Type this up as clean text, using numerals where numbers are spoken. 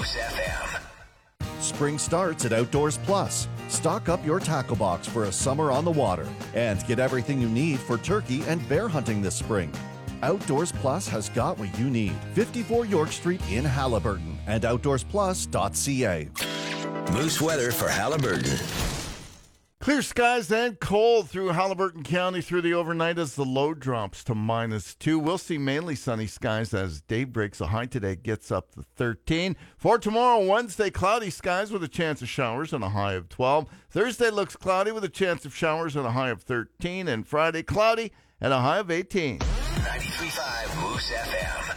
Moose FM. Spring starts at Outdoors Plus. Stock up your tackle box for a summer on the water and get everything you need for turkey and bear hunting this spring. Outdoors Plus has got what you need. 54 York Street in Haliburton and outdoorsplus.ca. Moose weather for Haliburton. Clear skies and cold through Haliburton County through the overnight as the low drops to -2. We'll see mainly sunny skies as day breaks. A high today gets up to 13. For tomorrow, Wednesday, cloudy skies with a chance of showers and a high of 12. Thursday looks cloudy with a chance of showers and a high of 13. And Friday, cloudy and a high of 18. 93.5 Moose FM.